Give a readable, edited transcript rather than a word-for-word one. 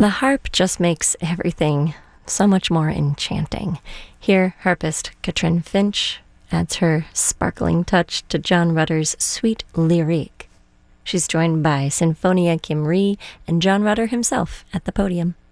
The harp just makes everything so much more enchanting. Here, harpist Katrin Finch adds her sparkling touch to John Rutter's sweet lyrique. She's joined by Sinfonia Kim Ri and John Rutter himself at the podium.